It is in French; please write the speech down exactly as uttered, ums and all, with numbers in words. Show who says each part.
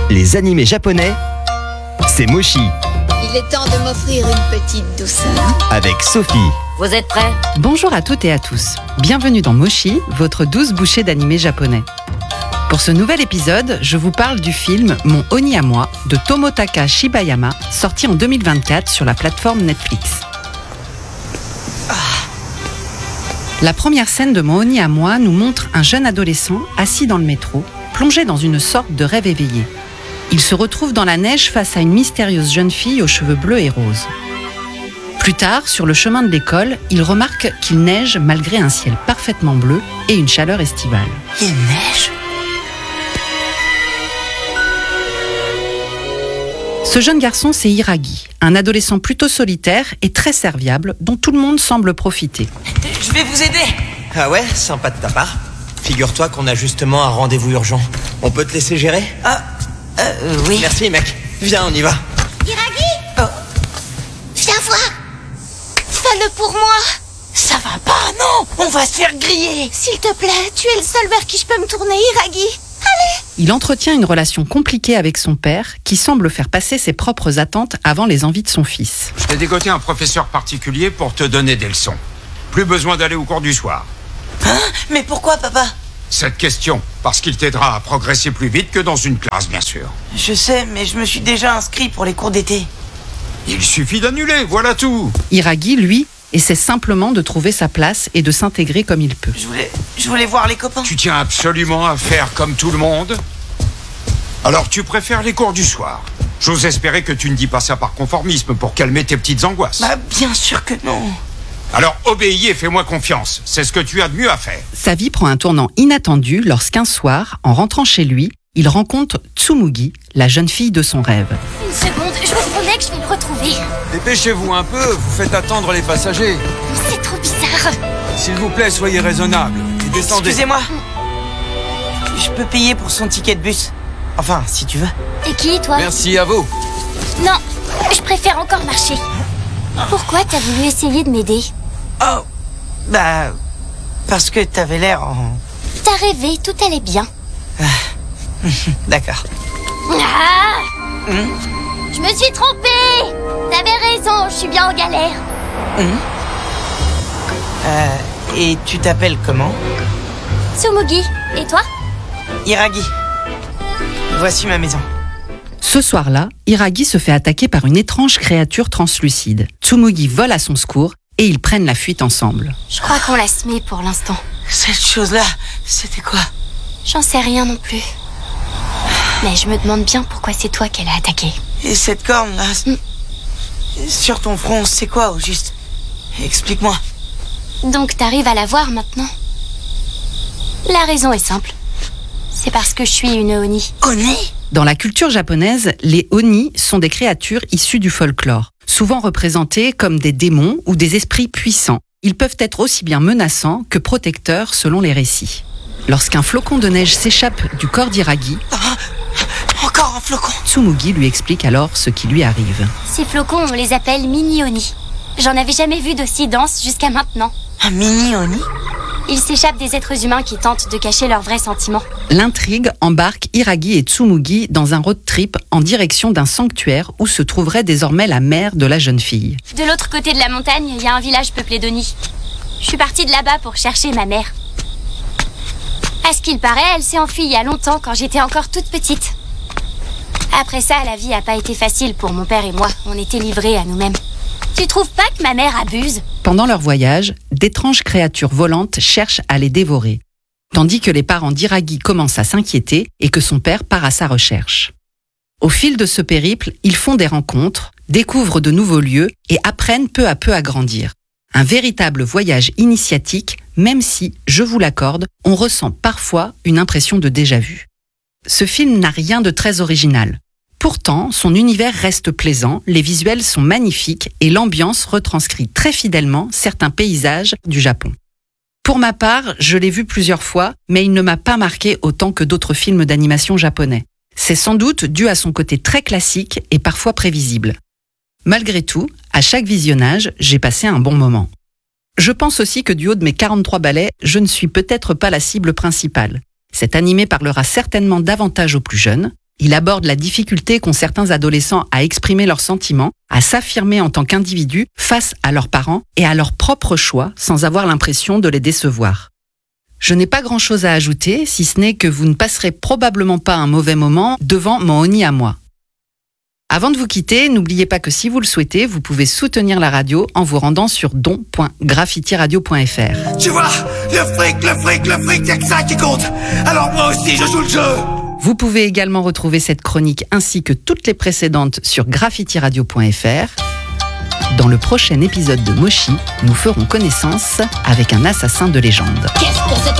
Speaker 1: Les animés japonais, c'est Mochi.
Speaker 2: Il est temps de m'offrir une petite douceur.
Speaker 1: Avec Sophie.
Speaker 3: Vous êtes prêts ?
Speaker 4: Bonjour à toutes et à tous. Bienvenue dans Mochi, votre douce bouchée d'animés japonais. Pour ce nouvel épisode, je vous parle du film Mon Oni à moi de Tomotaka Shibayama, sorti en deux mille vingt-quatre sur la plateforme Netflix. La première scène de Mon Oni à moi nous montre un jeune adolescent assis dans le métro, plongé dans une sorte de rêve éveillé. Il se retrouve dans la neige face à une mystérieuse jeune fille aux cheveux bleus et roses. Plus tard, sur le chemin de l'école, il remarque qu'il neige malgré un ciel parfaitement bleu et une chaleur estivale.
Speaker 3: Il neige ?
Speaker 4: Ce jeune garçon, c'est Hiragi, un adolescent plutôt solitaire et très serviable dont tout le monde semble profiter.
Speaker 3: Je vais vous aider.
Speaker 5: Ah ouais, sympa de ta part. Figure-toi qu'on a justement un rendez-vous urgent. On peut te laisser gérer ?
Speaker 3: Ah, euh, oui.
Speaker 5: Merci mec. Viens, on y va.
Speaker 2: Hiragi,
Speaker 3: Oh,
Speaker 2: viens voir. Fais-le pour moi.
Speaker 3: ça va pas, non. On va se faire griller.
Speaker 2: S'il te plaît, tu es le seul vers qui je peux me tourner, Hiragi. Allez.
Speaker 4: Il entretient une relation compliquée avec son père qui semble faire passer ses propres attentes avant les envies de son fils.
Speaker 6: Je t'ai dégoté un professeur particulier pour te donner des leçons. Plus besoin d'aller au cours du soir.
Speaker 3: Hein ? Mais pourquoi, papa ?
Speaker 6: Cette question, parce qu'il t'aidera à progresser plus vite que dans une classe, bien sûr.
Speaker 3: Je sais, mais je me suis déjà inscrit pour les cours d'été.
Speaker 6: Il suffit d'annuler, voilà tout.
Speaker 4: Hiragi, lui, essaie simplement de trouver sa place et de s'intégrer comme il peut.
Speaker 3: Je voulais, je voulais voir les copains.
Speaker 6: Tu tiens absolument à faire comme tout le monde ? Alors tu préfères les cours du soir. J'ose espérer que tu ne dis pas ça par conformisme pour calmer tes petites angoisses.
Speaker 3: Bah, bien sûr que non.
Speaker 6: Alors obéis et fais-moi confiance. C'est ce que tu as de mieux à faire.
Speaker 4: Sa vie prend un tournant inattendu lorsqu'un soir, en rentrant chez lui, il rencontre Tsumugi, la jeune fille de son rêve.
Speaker 7: Une seconde, je vous promets que je vais le retrouver.
Speaker 8: Dépêchez-vous un peu, vous faites attendre les passagers.
Speaker 7: C'est trop bizarre.
Speaker 8: S'il vous plaît, soyez raisonnable et descendez.
Speaker 3: Excusez-moi. Je peux payer pour son ticket de bus. Enfin, si tu veux.
Speaker 7: Et qui, toi ?
Speaker 8: Merci à vous.
Speaker 7: Non, je préfère encore marcher. Pourquoi t'as voulu essayer de m'aider ?
Speaker 3: Oh, bah, parce que t'avais l'air en...
Speaker 7: T'as rêvé, tout allait bien.
Speaker 3: D'accord.
Speaker 7: Ah
Speaker 3: Hum,
Speaker 7: Je me suis trompée. T'avais raison, je suis bien en galère.
Speaker 3: hum. Euh, et tu t'appelles comment ?
Speaker 7: Tsumugi, et toi ?
Speaker 3: Hiragi. Voici ma maison.
Speaker 4: Ce soir-là, Hiragi se fait attaquer par une étrange créature translucide. Tsumugi vole à son secours et ils prennent la fuite ensemble.
Speaker 7: Je crois qu'on l'a semé pour l'instant.
Speaker 3: Cette chose-là, c'était quoi ?
Speaker 7: J'en sais rien non plus. Mais je me demande bien pourquoi c'est toi qu'elle a attaqué.
Speaker 3: Et cette corne-là,
Speaker 7: Mm.
Speaker 3: sur ton front, c'est quoi au juste ? Explique-moi.
Speaker 7: Donc t'arrives à la voir maintenant ? La raison est simple. C'est parce que je suis une Oni.
Speaker 3: Oni ?
Speaker 4: Dans la culture japonaise, les oni sont des créatures issues du folklore, souvent représentées comme des démons ou des esprits puissants. Ils peuvent être aussi bien menaçants que protecteurs selon les récits. Lorsqu'un flocon de neige s'échappe du corps d'Hiragi,
Speaker 3: Ah, encore un flocon.
Speaker 4: Tsumugi lui explique alors ce qui lui arrive.
Speaker 7: Ces flocons, on les appelle mini-Oni. J'en avais jamais vu d'aussi denses jusqu'à maintenant.
Speaker 3: Un mini Oni ?
Speaker 7: Ils s'échappent des êtres humains qui tentent de cacher leurs vrais sentiments.
Speaker 4: L'intrigue embarque Hiragi et Tsumugi dans un road trip en direction d'un sanctuaire où se trouverait désormais la mère de la jeune fille.
Speaker 7: De l'autre côté de la montagne, il y a un village peuplé d'Oni. Je suis partie de là-bas pour chercher ma mère. À ce qu'il paraît, elle s'est enfuie il y a longtemps quand j'étais encore toute petite. Après ça, la vie a pas été facile pour mon père et moi. On était livrés à nous-mêmes. Tu trouves pas que ma mère abuse ?
Speaker 4: Pendant leur voyage, d'étranges créatures volantes cherchent à les dévorer, tandis que les parents d'Hiragi commencent à s'inquiéter et que son père part à sa recherche. Au fil de ce périple, ils font des rencontres, découvrent de nouveaux lieux et apprennent peu à peu à grandir. Un véritable voyage initiatique, même si, je vous l'accorde, on ressent parfois une impression de déjà-vu. Ce film n'a rien de très original. Pourtant, son univers reste plaisant, les visuels sont magnifiques et l'ambiance retranscrit très fidèlement certains paysages du Japon. Pour ma part, je l'ai vu plusieurs fois, mais il ne m'a pas marqué autant que d'autres films d'animation japonais. C'est sans doute dû à son côté très classique et parfois prévisible. Malgré tout, à chaque visionnage, j'ai passé un bon moment. Je pense aussi que du haut de mes quarante-trois balais, je ne suis peut-être pas la cible principale. Cet animé parlera certainement davantage aux plus jeunes. Il aborde la difficulté qu'ont certains adolescents à exprimer leurs sentiments, à s'affirmer en tant qu'individus face à leurs parents et à leurs propres choix sans avoir l'impression de les décevoir. Je n'ai pas grand-chose à ajouter, si ce n'est que vous ne passerez probablement pas un mauvais moment devant mon Oni à moi. Avant de vous quitter, n'oubliez pas que si vous le souhaitez, vous pouvez soutenir la radio en vous rendant sur don point graffiti radio point f r.
Speaker 9: Tu vois, le fric, le fric, le fric, y'a que ça qui compte. Alors moi aussi, je joue le jeu.
Speaker 4: Vous pouvez également retrouver cette chronique ainsi que toutes les précédentes sur graffiti radio point f r. Dans le prochain épisode de Moshi, nous ferons connaissance avec un assassin de légende.
Speaker 2: Qu'est-ce que c'est